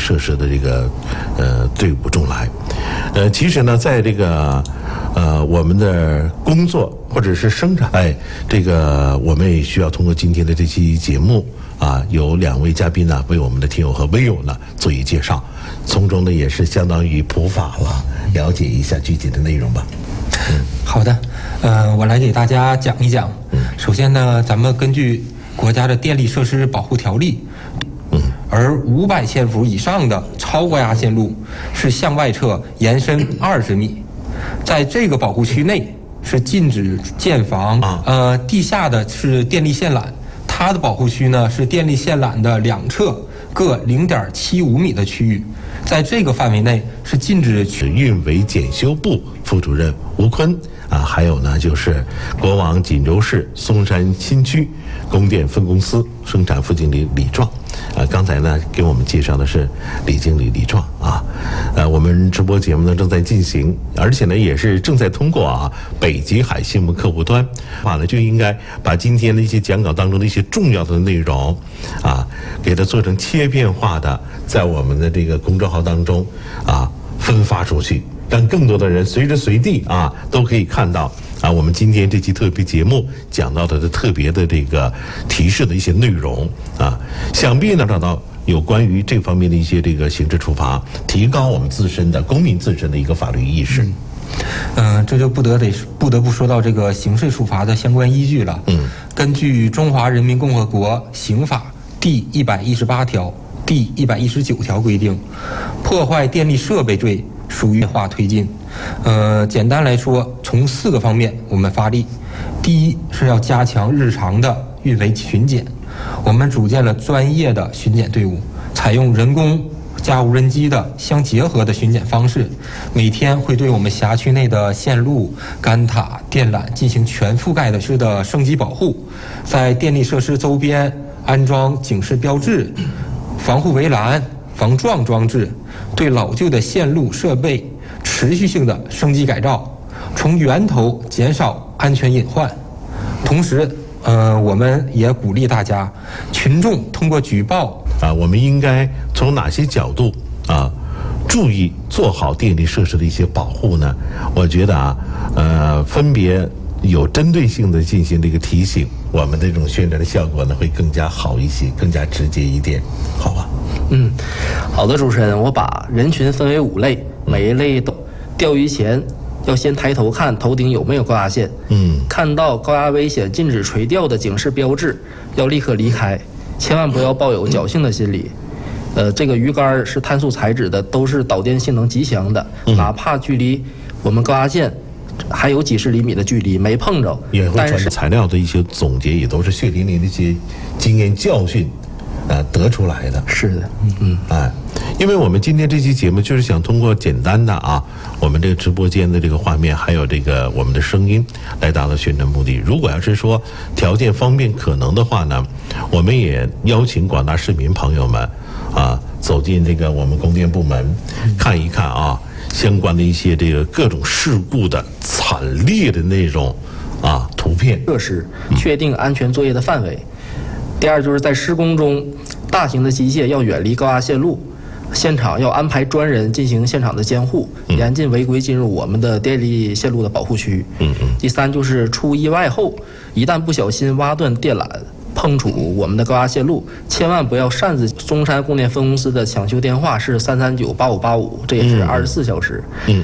设施的这个队伍中来。其实呢，在这个我们的工作或者是生产，这个我们也需要通过今天的这期节目有2位嘉宾呢为我们的听友和微友呢做一介绍，从中呢也是相当于普法了了解一下具体的内容吧。 好的，我来给大家讲一讲。首先呢，咱们根据国家的电力设施保护条例，而500千伏以上的超高压线路是向外侧延伸20米，在这个保护区内是禁止建房。地下的是电力线缆，它的保护区呢是电力线缆的2侧各0.75米的区域，在这个范围内是禁止。 运维检修部副主任吴坤还有呢就是国网锦州市松山新区供电分公司生产副经理李壮。刚才呢给我们介绍的是李经理李壮我们直播节目呢正在进行，而且呢也是正在通过北极海新闻客户端呢就应该把今天的一些讲稿当中的一些重要的内容给它做成切片化的，在我们的这个公众号当中分发出去，让更多的人随时随地都可以看到我们今天这期特别节目讲到的特别的这个提示的一些内容想必呢找到有关于这方面的一些这个刑事处罚，提高我们自身的公民自身的一个法律意识。 这就不得不说到这个刑事处罚的相关依据了。根据《中华人民共和国刑法》第118条、第119条规定，破坏电力设备罪属于化推进。简单来说，从4个方面我们发力。第一是要加强日常的运维巡检，我们组建了专业的巡检队伍，采用人工加无人机的相结合的巡检方式，每天会对我们辖区内的线路、杆塔、电缆进行全覆盖式的升级保护，在电力设施周边安装警示标志、防护围栏、防撞装置，对老旧的线路设备持续性的升级改造，从源头减少安全隐患。同时我们也鼓励大家群众通过举报我们应该从哪些角度注意做好电力设施的一些保护呢？我觉得分别有针对性的进行这个提醒，我们这种宣传的效果呢会更加好一些，更加直接一点，好吧？ 好的，主持人，我把人群分为5类，每一类都钓鱼前要先抬头看头顶有没有高压线，看到高压危险禁止垂钓的警示标志要立刻离开，千万不要抱有侥幸的心理。这个鱼竿是碳素材质的，都是导电性能极强的，哪怕距离我们高压线还有几十厘米的距离没碰着， 也会传材料的一些总结也都是血淋淋的一些经验教训得出来的。 是的， 因为我们今天这期节目就是想通过简单的我们这个直播间的这个画面，还有这个我们的声音来达到宣传目的。如果要是说条件方便可能的话呢，我们也邀请广大市民朋友们走进这个我们供电部门，看一看相关的一些这个各种事故的惨烈的那种图片设施，确定安全作业的范围。第二就是在施工中，大型的机械要远离高压线路，现场要安排专人进行现场的监护，严禁违规进入我们的电力线路的保护区。第三就是出意外后，一旦不小心挖断电缆，碰触我们的高压线路，千万不要擅自。中山供电分公司的抢修电话是3398585，这也是24小时。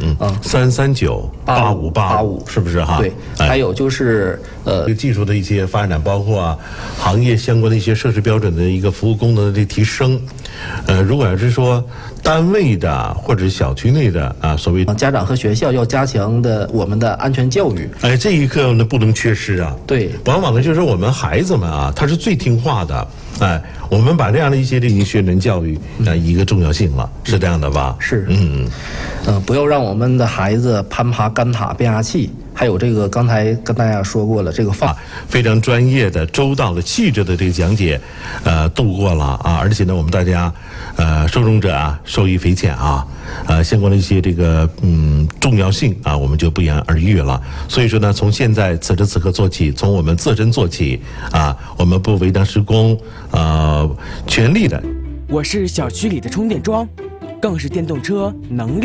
3398585，是不是哈？ 对。还有就是技术的一些发展，包括行业相关的一些设施标准的一个服务功能的提升。如果要是说单位的或者小区内的所谓家长和学校要加强我们的安全教育。 这一刻呢不能缺失对， 往往呢就是我们孩子们他是最听话的。我们把这样的一些这个宣传教育一个重要性了，是这样的吧？ 是。不要让我们的孩子攀爬杆塔、变压器。还有这个刚才跟大家说过了，这个非常专业的、周到的、细致的这个讲解，度过了而且呢，我们大家受众者受益匪浅相关的一些这个重要性我们就不言而喻了。所以说呢，从现在此时此刻做起，从我们自身做起我们不违章施工，全力的。 我是小区里的充电桩，更是电动车能量。